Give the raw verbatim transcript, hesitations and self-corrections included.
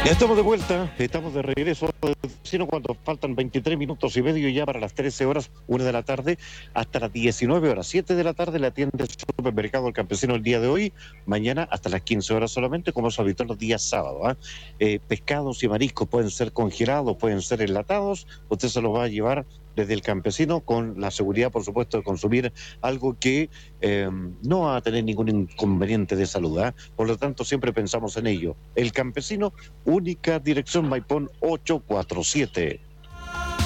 Estamos de vuelta, estamos de regreso, sino cuando faltan veintitrés minutos y medio ya para las trece horas, una de la tarde, hasta las diecinueve horas, siete de la tarde le atiende el supermercado al campesino el día de hoy, mañana hasta las quince horas solamente, como es habitual los días sábados. ¿eh? Eh, pescados y mariscos pueden ser congelados, pueden ser enlatados, usted se los va a llevar desde el campesino con la seguridad, por supuesto, de consumir algo que eh, no va a tener ningún inconveniente de salud. ¿eh? Por lo tanto, siempre pensamos en ello. El campesino, única dirección Maipón ochocientos cuarenta y siete.